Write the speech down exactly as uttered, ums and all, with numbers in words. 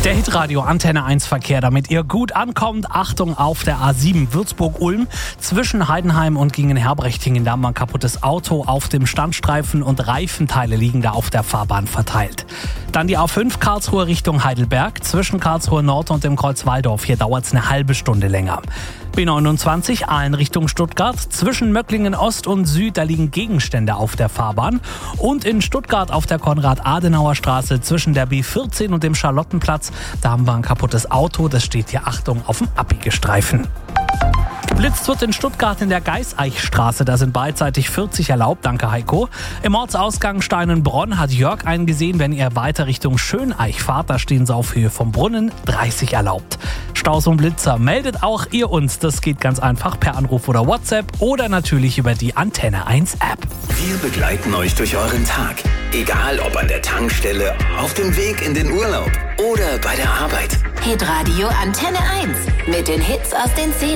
Der Hitradio Antenne eins Verkehr, damit ihr gut ankommt. Achtung auf der A sieben Würzburg-Ulm. Zwischen Heidenheim und Gingen-Herbrechting da haben wir ein kaputtes Auto auf dem Standstreifen und Reifenteile liegen da auf der Fahrbahn verteilt. Dann die A fünf Karlsruhe Richtung Heidelberg. Zwischen Karlsruhe Nord und dem Kreuz Walldorf. Hier dauert es eine halbe Stunde länger. B neunundzwanzig Aalen Richtung Stuttgart. Zwischen Möcklingen Ost und Süd, da liegen Gegenstände auf der Fahrbahn. Und in Stuttgart auf der Konrad-Adenauer-Straße zwischen der B vierzehn und dem Charlottenplatz, da haben wir ein kaputtes Auto. Das steht hier, Achtung, auf dem Abbiegestreifen. Geblitzt wird in Stuttgart in der Geiseichstraße. Da sind beidseitig vierzig erlaubt. Danke, Heiko. Im Ortsausgang Steinenbronn hat Jörg einen gesehen. Wenn ihr weiter Richtung Schöneich fahrt, da stehen sie auf Höhe vom Brunnen. dreißig erlaubt. Staus und Blitzer, meldet auch ihr uns. Das geht ganz einfach per Anruf oder WhatsApp oder natürlich über die Antenne eins App. Wir begleiten euch durch euren Tag. Egal ob an der Tankstelle, auf dem Weg in den Urlaub oder bei der Arbeit. Hitradio Antenne eins mit den Hits aus den Szenen.